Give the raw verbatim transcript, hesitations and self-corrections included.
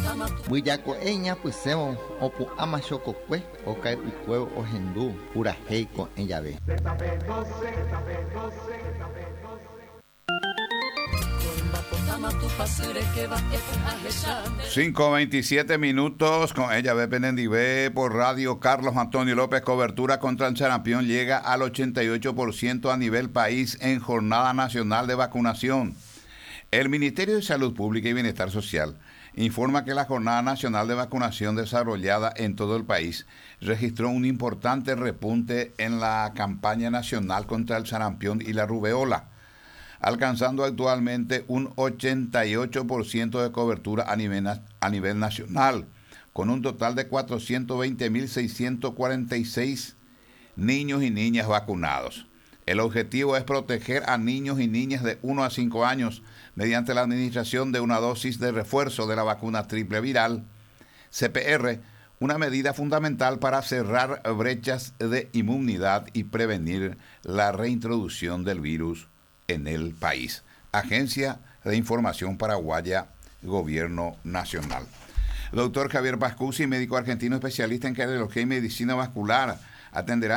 Buillaco eña pusemos opu ama chococue o cae ucueo o hendú pura heico en llave. cinco veintisiete minutos con ella ve Penendivé por radio. Carlos Antonio López. Cobertura contra el sarampión llega al ochenta y ocho por ciento a nivel país en jornada nacional de vacunación. El Ministerio de Salud Pública y Bienestar Social informa que la jornada nacional de vacunación desarrollada en todo el país registró un importante repunte en la campaña nacional contra el sarampión y la rubeola, alcanzando actualmente un ochenta y ocho por ciento de cobertura a nivel, a nivel nacional, con un total de cuatrocientos veinte mil seiscientos cuarenta y seis niños y niñas vacunados. El objetivo es proteger a niños y niñas de uno a cinco años mediante la administración de una dosis de refuerzo de la vacuna triple viral, C P R, una medida fundamental para cerrar brechas de inmunidad y prevenir la reintroducción del virus en el país. Agencia de Información Paraguaya, Gobierno Nacional. Doctor Javier Pascusi, médico argentino especialista en cardiología y medicina vascular, atenderá